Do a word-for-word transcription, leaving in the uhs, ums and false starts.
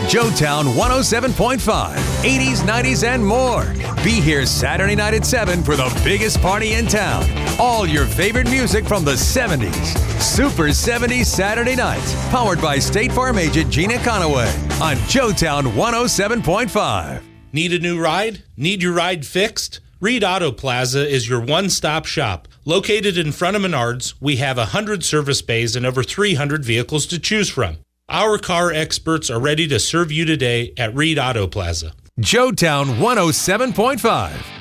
Joetown one oh seven point five, eighties, nineties, and more. Be here Saturday night at seven for the biggest party in town. All your favorite music from the seventies. Super seventies Saturday nights. Powered by State Farm agent Gina Conaway on Joetown one oh seven point five. Need a new ride? Need your ride fixed? Reed Auto Plaza is your one-stop shop. Located in front of Menards, we have one hundred service bays and over three hundred vehicles to choose from. Our car experts are ready to serve you today at Reed Auto Plaza. Joetown one oh seven point five.